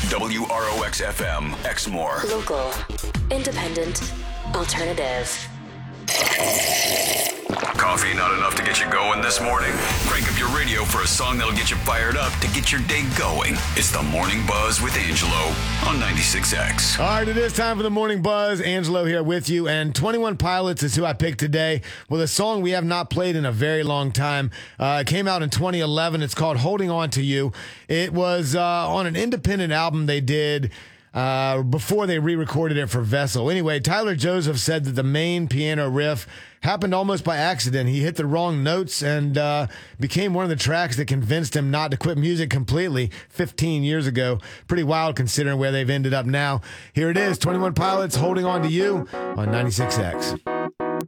WROX FM, Exmoor. Local, independent, alternative. Coffee not enough to get you going this morning? Crank up your radio for a song that'll get you fired up to get your day going. It's the Morning Buzz with Angelo on 96X. All right, it is time for the Morning Buzz. Angelo here with you, and 21 Pilots is who I picked today with a song we have not played in a very long time. It came out in 2011. It's called Holding On to You. It was on an independent album they did before they re-recorded it for Vessel. Anyway, Tyler Joseph said that the main piano riff happened almost by accident. He hit the wrong notes and became one of the tracks that convinced him not to quit music completely 15 years ago. Pretty wild considering where they've ended up now. Here it is, 21 Pilots, Holding On to You on 96X.